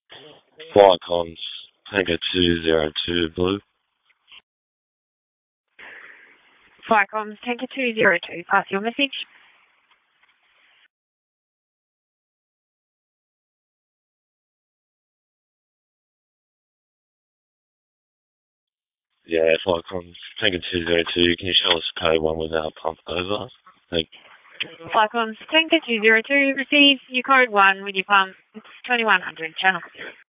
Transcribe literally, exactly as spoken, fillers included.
Flycons, Tango two zero two Blue. Flycons, Tango two zero two, pass your message. Yeah, Flycons, Tango two zero two, can you show us code one without pump over? Thank Flycons, Tango two zero two, receive your code one with your pump. It's twenty-one hundred, channel.